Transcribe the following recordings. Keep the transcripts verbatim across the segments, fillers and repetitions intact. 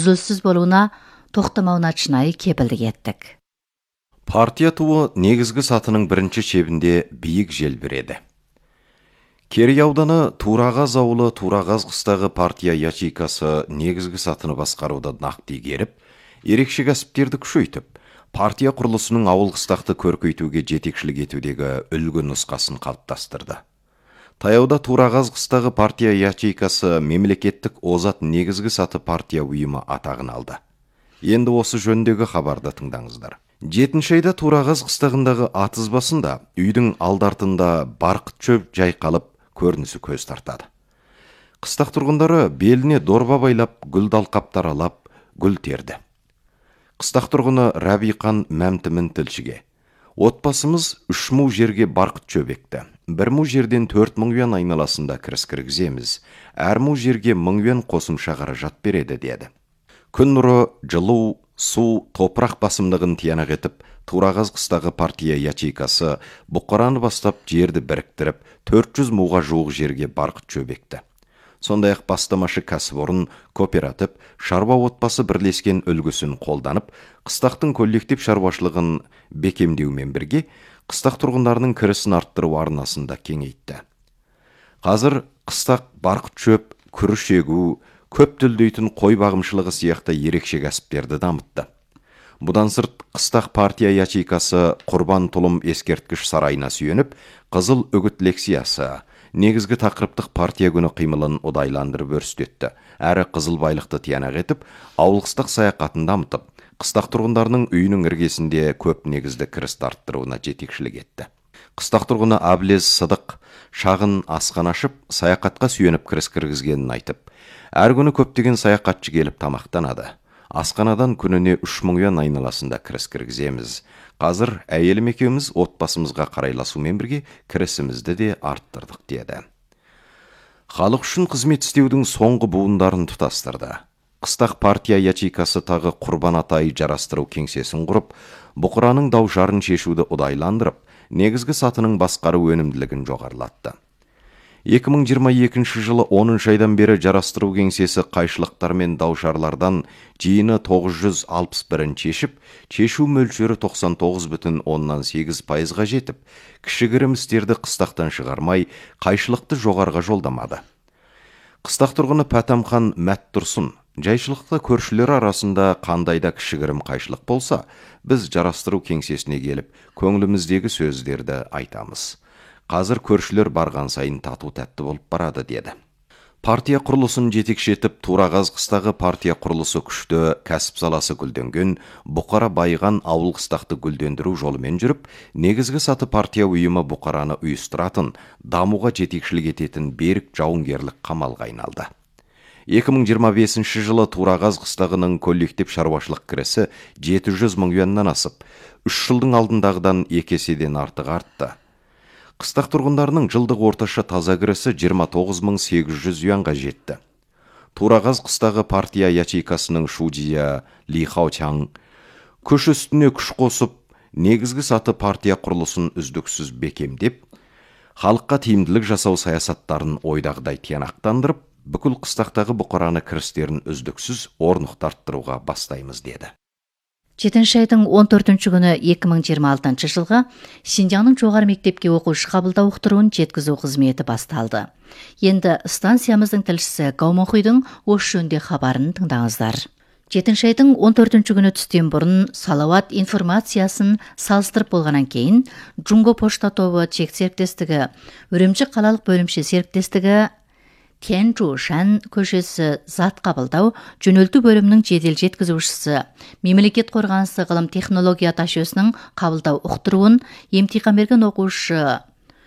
үзіліссіз болуына, тоқтамауына шынайы кепілдік еттік. Партия туы негізгі сатының бірінші шебінде биік желбіреді. Керей ауданы Турағаз ауылы Турағаз қыстағы партия ячейкасы негізгі сатыны басқаруды нақты игеріп, ерекше кәсіптерді күшейтіп, партия құрылысының ауыл қыстақты көркейтуге жетекшілік етудегі үлгі нұсқасын қалыптастырды. Таяуда Турағаз қыстағы партия ячейкасы мемлекеттік озат негізгі саты партия ұйымы атағын алды. Енді осы жөндегі хабарды тыңдаңыздар. Жетінші айда Турағаз қыстағындағы атыз басында үйдің алдартында барқыт шөп жайқалып, көрінісі көз тартады. Қыстақ тұрғындары беліне дорба байлап, гүл далқаптар алап, гүл терді. Қыстақ тұрғыны Рабиқан Мәмтімін тілшіге: отбасымыз үш мың жерге барқыт шөп екті. Бір мың жерден төрт мың юан айналасында кіріс кіргіземіз. Әр мың жерге мың юан қосымша қаражат береді деді. Күн нұры, жылу, су, топырақ басымдығын тиянақ етіп, Турағаз қыстағы партия ячейкасы бұқараны бастап жерді біріктіріп, төрт жүз мыңға жуық жерге барқыт шөп екті. Сондай-ақ бастамашы кәсіпорын, кооператив, шаруа отбасы бірлескен үлгісін қолданып, қыстақтың коллектив шаруашылығын бекемдеумен бірге, қыстақ тұрғындарының кірісін арттыру арнасында кеңейтті. Қазір қыстақ барқыт шөп, күріш егу, көп түлдейтін қой бағымшылығы сияқты ерекше кәсіптерді дамытты. Бұдан сырт, қыстақ партия ячейкасы Құрбан тұлым ескерткіш сарайына сүйеніп, қызыл үгіт лекциясы, негізгі тақырыптық партия күні қимылын ұдайландырып өрістетті. Әрі қызыл байлықты тиянақ етіп, ауыл қыстақ саяхатын дамытып, қыстақ тұрғындарының үйінің іргесінде көп негізді кіріс арттыруына жетекшілік етті. Қыстақ тұрғыны Аблез Сыдық шағын асхан ашып, саяхатқа сүйеніп кіріс кіргізгенін айтып, әр күні көптеген саяхатшы келіп тамақтанады. Асханадан күніне үш мың юан айналасында кіріс кіргіземіз. Қазір әйелім екеуміз отбасымызға қарайласумен бірге кірісімізді де арттырдық деді. Халық үшін қызмет істеудің соңғы буындарын тұтастырды. Қыстақ партия ячейкасы тағы Құрбан атай жарастыру кеңсесін құрып, бұқыраның дау-жарын шешуді ұдайландырып, негізгі сатының басқару өнімділігін жоғарылатты. екі мың жиырма екінші жылы оныншы айдан бері жарастыру кеңсесі қайшылықтар мен дау-жарлардан жиыны тоғыз жүз алпыс бірін шешіп, шешу мөлшері тоқсан тоғыз бүтін оннан сегіз пайызға жетіп, кішігірім істерді қыстақтан шығармай, қайшылықты жоғарға жолдамады. Қыстақ тұрғыны Пәтамхан Мәт Тұрсын: жайшылықта көршілер арасында қандайда кішігірім қайшылық болса, біз жарастыру кеңсесіне келіп, көңіліміздегі сөздерді айтамыз. Қазір көршілер барған сайын тату тәтті болып барады деді. Партия құрылысын жетекшетіп, Турағаз қыстағы партия құрылысы күшті, кәсіп саласы гүлденген, бұқара байыған ауыл қыстақты гүлдендіру жолымен жүріп, негізгі саты партия ұйымы бұқараны ұйыстыратын, дамуға жетекшілік ететін берік жауынгерлік қамалға айналды. екі мың жиырма бесінші жылы Турағаз қыстағының коллектив шаруашылық кірісі жеті жүз мың юаннан асып, үш жылдың алдындағыдан екі еседен артық артты. Қыстақ тұрғындарының жылдық орташа таза кірісі жиырма тоғыз мың сегіз жүз юанға жетті. Турағаз қыстағы партия ячейкасының шудия Ли Хаочаң күш үстіне күш қосып, негізгі саты партия құрылысын үздіксіз бекемдеп, халыққа тиімділік жасау саясаттарын ойдағыдай тиянақтандырып, бүкіл қыстақтағы бұқараны кірістерін үздіксіз орнықтарттыруға бастаймыз деді. жетінші айдың он төртінші күні екі мың жиырма алтыншы жылға Шинжаңның жоғары мектепке оқушы қабылдау ұқтыруын жеткізу қызметі басталды. Енді станциямыздың тілшісі Гаумохуйдың осы жөнде хабарын тыңдаңыздар. жетінші айдың он төртінші күні түстен бұрын Салауат информациясын салыстырып болғаннан кейін, Джунго пошта тобы чек серіктестігі, Үрімжі қалалық бөлімше серіктестігі, Тянчжушан көшесі зат қабылдау жөнелту бөлімінің жедел жеткізушісі, мемлекет қорғанысы ғылым технология ташөсінің қабылдау ұқтыруын емтихан берген оқушы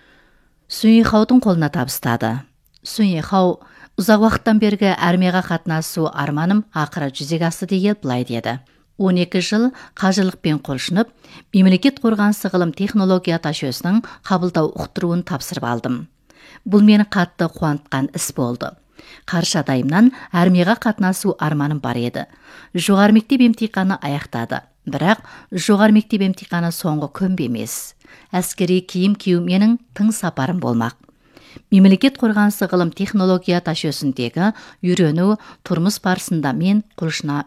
Суньхаудың қолына табыстады. Суньхау: ұзақ уақыттан бергі армияға қатынасу арманым ақыры жүзеге асты деген былай деді. он екі жыл қажырлықпен құлшынып, мемлекет қорғанысы ғылым технология ташөсінің қабылдау ұқтыруын тапсырып алдым. Бұл мені қатты қуантқан іс болды. Қаршадайымнан армияға қатынасу арманым бар еді. Жоғары мектеп емтиханы аяқтады. Бірақ жоғары мектеп емтиханы соңғы көмбе емес. Әскери киім кию менің тың сапарым болмақ. Мемлекет қорғанысы ғылым технология ташөсіндегі үйрену тұрмыс барысында мен құлшына